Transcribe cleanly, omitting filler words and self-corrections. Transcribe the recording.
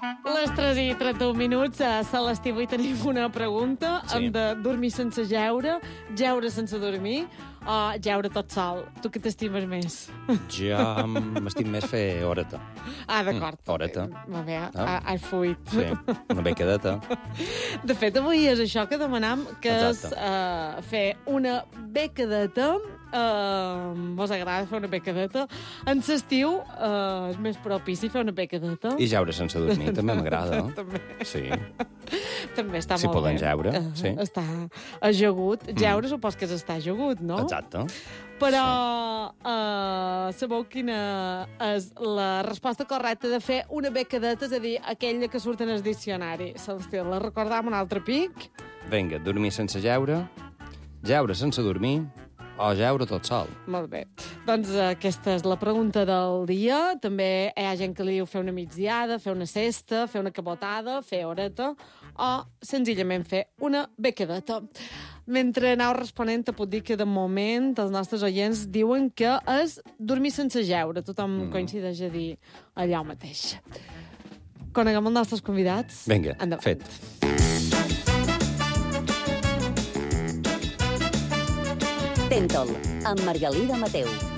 Les 3 i 31 minuts, a Celestí, avui tenim una pregunta. Sí. Hem de dormir sense jeure sense dormir, o jeure tot sol? Tu què t'estimes més? Jo m'estim més fer horeta. Ah, d'acord. Horeta. Va bé, Ah. has fuit. Sí, una becadeta. De fet, avui és això que demanam, que Exacte. és fer una becadeta. Vos agrada fer una becadeta? En l'estiu és més propici fer una becadeta. I jaure sense dormir, també m'agrada. També. Sí. També està Si molt poden bé. jeure, sí. Està ajagut. Jeure supos que és estar ajagut, no? Exacte. Però sabeu quina és la resposta correcta de fer una becadeta, és a dir, aquella que surt en el diccionari. Celestí, la recordam un altre pic? Vinga, dormir sense jeure sense dormir o jeure tot sol. Molt bé. Doncs aquesta és la pregunta del dia. També hi ha gent que li diu fer una migdiada, fer una cesta, fer una cabotada, fer horeta o senzillament fer una becadeta. Mentre aneu responent, te puc dir que de moment els nostres oients diuen que és dormir sense jeure. Tothom coincideix a dir allò mateix. Coneguem els nostres convidats? Vinga, Endavant. fet. Tentol, amb Margalida Mateu.